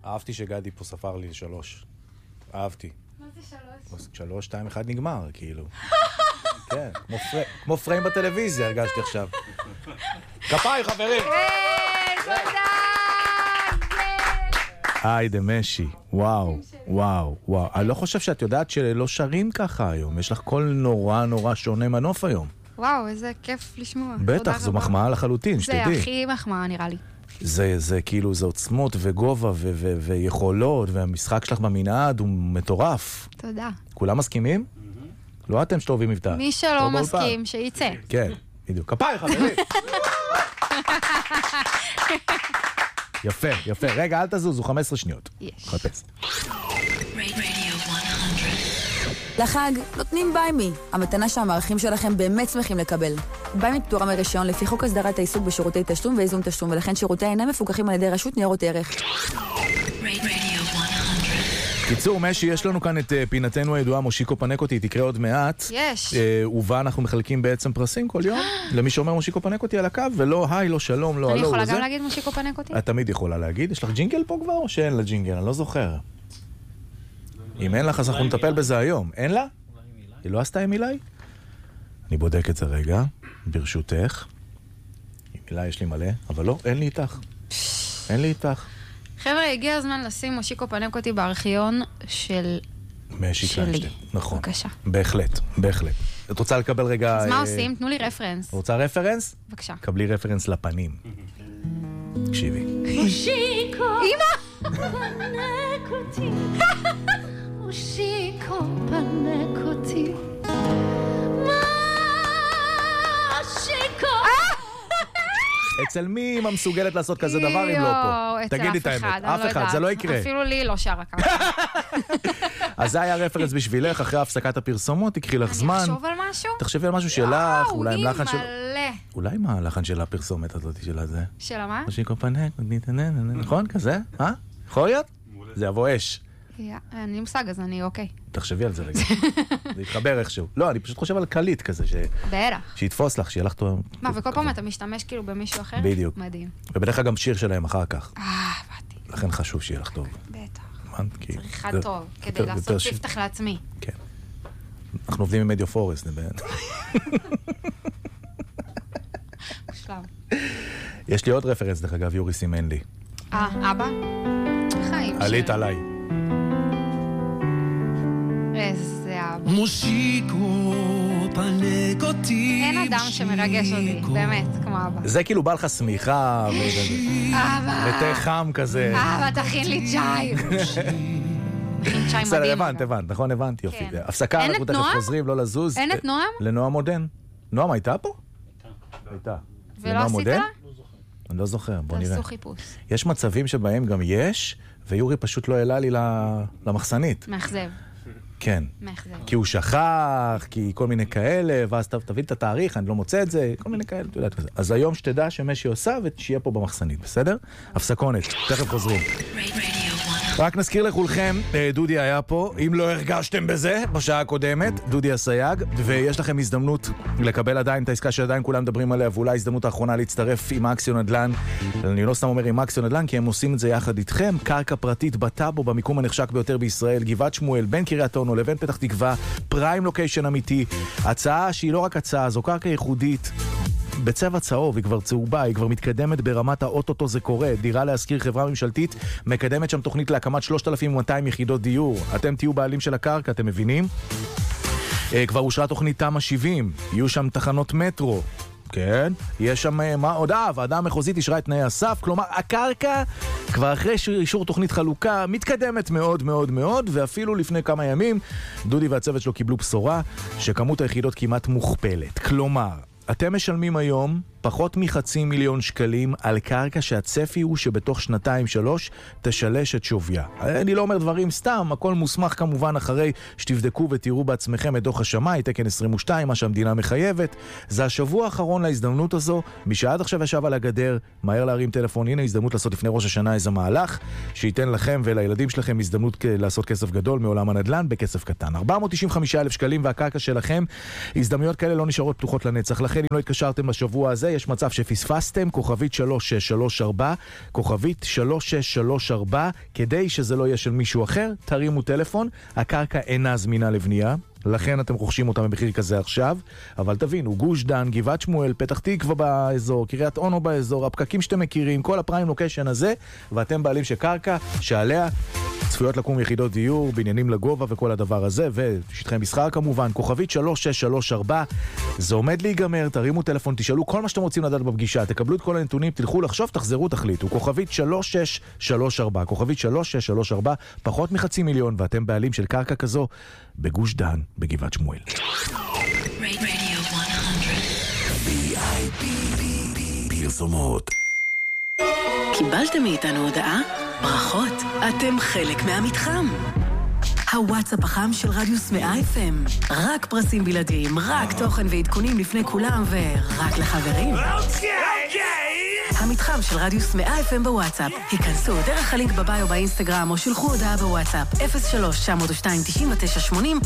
אהבתי שגדי פה ספר לי 3. אהבתי. מה זה 3? 3, 2, 1 נגמר, כאילו. כן, כמו פריים בטלוויזיה, הרגשתי עכשיו. כפיים, חברים! תודה! היידה משי, וואו, וואו, וואו. אני לא חושב שאת יודעת שלא שרים ככה היום. יש לך קול נורא נורא שונה מנוף היום. וואו, איזה כיף לשמוע. בטח, זו מחמאה לחלוטין, שתדעי. זה הכי מחמאה נראה לי. זה כאילו, זה עוצמות וגובה ויכולות, והמשחק שלך במנעד הוא מטורף. תודה. כולם מסכימים? לא אתם שטובים מבטא. מי שלא מסכים, שייצא. כן, בדיוק. כפיים, חברים! יפה, יפה. רגע, אל תזוזו, 15 שניות. יש. חפש. לחג נותנים ביימי, המתנה שהמערכים שלכם באמת שמחים לקבל. ביימי פטורה מרישיון לפי חוק הסדרת העיסוק בשירותי תשלום ואיזון תשלום, ולכן שירותי אינם מפוקחים על ידי רשות ניירות ערך. קיצור, משי, יש לנו כאן את פינתנו הידועה, מושיקו פנקוטי, תקרא עוד מעט. יש. ובה אנחנו מחלקים בעצם פרסים כל יום, למי שאומר מושיקו פנקוטי על הקו, ולא היי, לא שלום, לא אני הלו, יכולה וזה. גם להגיד מושיקו פנקוטי? את תמיד יכולה להגיד. יש לך ג'ינגל פה כבר או שאין לה ג'ינגל? אני לא זוכר. אם אין לך, אז אנחנו נטפל בזה היום. אין לה? היא לא עשתה עם מילי? אני בודק את זה רגע, ברשותך. עם מילי יש לי מלא, אבל לא, אין לי איתך. אין לי איתך. חבר'ה, הגיע הזמן לשים מושיקו פנקוטי בארכיון של... משי קליינשטיין. נכון. בבקשה. בהחלט, בהחלט. את רוצה לקבל רגע... אז מה עושים? תנו לי רפרנס. רוצה רפרנס? בבקשה. קבלי רפרנס לפנים. תקשיבי. מושיקו! אמא! פנקוטי מושיקו פנקוטי מושיקו! אצל מי אמא מסוגלת לעשות כזה דבר אם לא פה? תגידי את האמת. אף אחד, זה לא יקרה. אפילו לי לא שרה ככה. אז זה היה רפרנס בשבילך, אחרי הפסקת הפרסומות, תקחי לך זמן. אני אחשוב על משהו? תחשבי על משהו שלך, אולי עם לחן של... מלא. אולי מה הלחן של הפרסומת הזאת של הזה? של מה? מושיקו פנק, נכון? כזה? יכול להיות? זה יבוא אש. אני מושג, אז אני אוקיי. תחשבי על זה רגע. זה יתחבר איכשהו. לא, אני פשוט חושב על קליט כזה, בטח. שיתפוס לך, שיהיה לך טוב. מה, וכל פעם אתה משתמש כאילו במישהו אחר? בדיוק. מדהים. ובדרך כלל גם שיר שלהם אחר כך. באתי. לכן חשוב שיהיה לך טוב. בטח. צריכה טוב, כדי לעשות ספתח לעצמי. כן. אנחנו עובדים עם מדיו פורסט, נבן. שלב. יש לי עוד רפרנס, דרך אגב, יורי סימן לי. אבא? חיים שלי. עלית עליי. איזה אבא. מושיקו פנקוטי. אין אדם שמרגש אותי, באמת, כמו אבא. זה כאילו בא לך סמיכה, אבא. ותה חם כזה. אבא, תכין לי צ'אי. בסדר, הבנת, נכון, הבנתי, יופי. הפסקה, אנחנו תכף חוזרים, לא לזוז. אין את נועם? לנועם עודן. נועם הייתה פה? הייתה. ולא עשית לה? אני לא זוכר, בוא נראה. תעשו חיפוש. יש מצבים שבהם גם יש, ויורי פשוט לא העלה לי למחסנית. מאכזב. כן. מאכזב. כי הוא שכח, כי כל מיני כאלה, ואז תבין את התאריך, אני לא מוצא את זה, כל מיני כאלה, אתה יודעת כזה. אז היום שתדע שמשי עושה ושיהיה פה במחסנית, בסדר? הפסקונת, תכף חוזרים. רק נזכיר לכולכם, דודי היה פה, אם לא הרגשתם בזה בשעה הקודמת, דודי הסייג, ויש לכם הזדמנות לקבל עדיין את העסקה שעדיין כולם מדברים עליה, ואולי הזדמנות האחרונה להצטרף עם אקסיו נדל"ן. אני לא סתם אומר עם אקסיו נדל"ן, כי הם עושים את זה יחד איתכם, קרקע פרטית בטאבו, במיקום הנחשק ביותר בישראל, גבעת שמואל, בין קריית אונו לבין פתח תקווה, פריים לוקיישן אמיתי, הצעה שהיא לא רק הצעה, זו קרקע ייחודית, בצבע צהוב, היא כבר צהובה, היא כבר מתקדמת ברמת האוטוטו זה קורה. דירה להזכיר, חברה ממשלתית, מקדמת שם תוכנית להקמת 3,200 יחידות דיור. אתם תהיו בעלים של הקרקע, אתם מבינים? כבר אושרה תוכנית תמ"א 70, יהיו שם תחנות מטרו. כן, יש שם מה עוד? הוועדה המחוזית אישרה את תנאי הסף, כלומר הקרקע כבר אחרי אישור תוכנית חלוקה מתקדמת מאוד מאוד מאוד, ואפילו לפני כמה ימים דודי והצוות שלו קיבלו בשורה שכמות היחידות כמעט מוכפלת. כלומר, אתם משלמים היום פחות מ500,000 שקלים על קרקע שהצפי הוא שבתוך 2-3 תשלש את שוויה. אני לא אומר דברים סתם, הכל מוסמך כמובן אחרי שתבדקו ותראו בעצמכם את דוח השמאי, תקן 22, מה שהמדינה מחייבת. זה השבוע האחרון להזדמנות הזו, מי שעד עכשיו ישב על הגדר, מהר להרים טלפון, הנה הזדמנות לעשות לפני ראש השנה איזה מהלך, שייתן לכם ולילדים שלכם הזדמנות לעשות כסף גדול מעולם הנדל"ן בכסף קטן. 495,000 שקלים והקרקע שלכם, הזדמנויות כאלה לא נשארות פתוחות לנצח. לכן אם לא התקשרתם בשבוע הזה, יש מצב שפספסתם, כוכבית 3634, כוכבית 3634, כדי שזה לא יהיה של מישהו אחר, תרימו טלפון, הקרקע אינה זמינה לבנייה, לכן אתם רוכשים אותה במחיר כזה עכשיו, אבל תבינו, גוש דן, גבעת שמואל, פתח תקווה באזור, קריית אונו באזור, הפקקים שאתם מכירים, כל הפריים לוקיישן הזה, ואתם בעלים של קרקע שעליה צפויות לקום יחידות דיור, בניינים לגובה וכל הדבר הזה, ושטחי מסחר כמובן, כוכבית 3634, זה עומד להיגמר, תרימו טלפון, תשאלו כל מה שאתם רוצים לדעת בפגישה, תקבלו את כל הנתונים, תלכו לחשוב, תחזרו, תחליטו, כוכבית 3634, כוכבית 3634, פחות מחצי מיליון, ואתם בעלים של קרקע כזו בגוש דן, בגבעת שמואל. פרסומות. קיבלתם מאיתנו הודעה? ברכות, אתם חלק מהמתחם. הוואטסאפ החם של רדיוס 100 FM. רק פרסים בלעדיים, רק תוכן ועדכונים לפני כולם ורק לחברים. המתחם של רדיוס 100 FM בוואטסאפ. היכנסו דרך הלינק בביו באינסטגרם או שלחו הודעה בוואטסאפ 03-902-9980